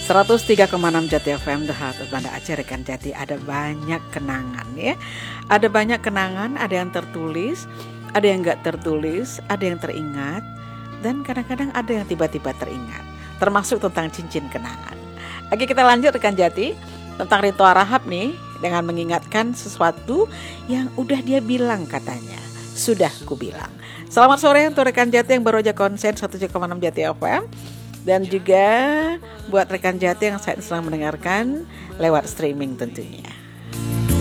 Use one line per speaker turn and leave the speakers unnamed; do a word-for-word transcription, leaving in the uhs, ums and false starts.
seratus tiga koma enam Jati F M, The Heart of Banda Aceh. Rekan Jati, ada banyak kenangan ya. Ada banyak kenangan, ada yang tertulis, ada yang gak tertulis, ada yang teringat, dan kadang-kadang ada yang tiba-tiba teringat, termasuk tentang cincin kenangan. Oke, kita lanjut rekan Jati, tentang Rinto Harahap nih, dengan mengingatkan sesuatu yang udah dia bilang katanya. Sudah ku bilang. Selamat sore untuk rekan Jati yang baru aja konsen seratus tiga koma enam Jati F M. Dan juga buat rekan Jati yang saat sedang mendengarkan lewat streaming tentunya.